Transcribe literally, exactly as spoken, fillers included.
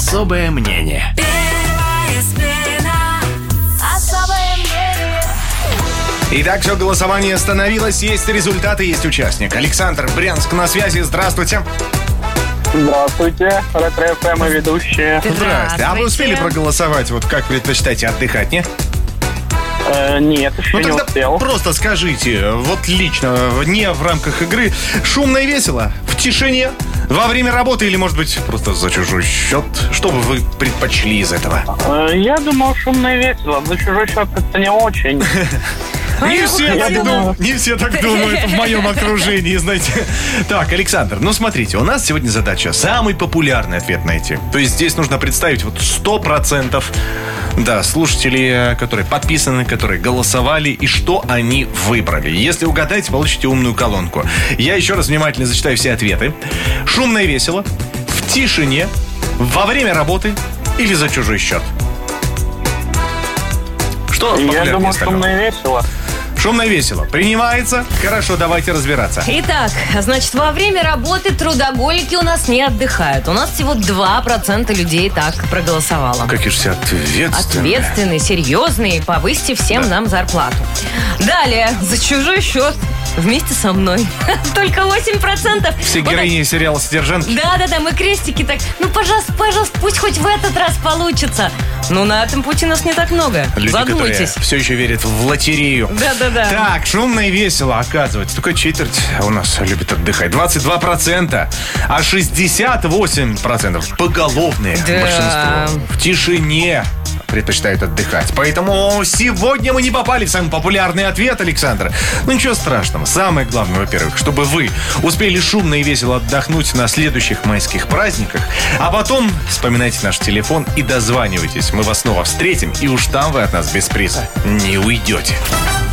Особое мнение. Итак, все, голосование остановилось. Есть результаты, есть участник. Александр, Брянск на связи. Здравствуйте. Здравствуйте, Ретро-эф эм и ведущие. Здравствуйте. А вы успели проголосовать? Вот как предпочитаете отдыхать, не? Э, нет, еще Ну не тогда успел. просто скажите, вот лично, не в рамках игры, шумно и весело, в тишине, во время работы или, может быть, просто за чужой счет? Что бы вы предпочли из этого? Э, я думал, шумно и весело. За чужой счет как-то не очень. Не все, так хотела. дум- не все так думают в моем окружении, знаете. Так, Александр, ну смотрите, у нас сегодня задача самый популярный ответ найти. То есть здесь нужно представить вот сто процентов, да, слушателей, которые подписаны, которые голосовали, и что они выбрали. Если угадаете, получите умную колонку. Я еще раз внимательно зачитаю все ответы. Шумно и весело, в тишине, во время работы или за чужой счет? Что Я популярнее думал, остального? шумно и весело. Шумно и весело. Принимается? Хорошо, давайте разбираться. Итак, значит, во время работы трудоголики у нас не отдыхают. У нас всего два процента людей так проголосовало. Какие же все ответственные. Ответственные, серьезные, повысьте всем Да. нам зарплату. Далее, за чужой счет, вместе со мной. Только восемь процентов. Все Вот так- героини сериала «Содержанки». Да-да-да, мы крестики так. Ну, пожалуйста, пожалуйста, пусть хоть в этот раз получится. Ну, на этом пути нас не так много. Люди, которые Задумайтесь. все еще верят в лотерею. Да-да-да. Так, шумно и весело, оказывается. Только четверть у нас любит отдыхать. двадцать два процента. А шестьдесят восемь процентов поголовные. Да. Большинство в тишине предпочитают отдыхать. Поэтому сегодня мы не попали в самый популярный ответ, Александр. Ну ничего страшного. Самое главное, во-первых, чтобы вы успели шумно и весело отдохнуть на следующих майских праздниках, а потом вспоминайте наш телефон и дозванивайтесь. Мы вас снова встретим, и уж там вы от нас без приза не уйдете.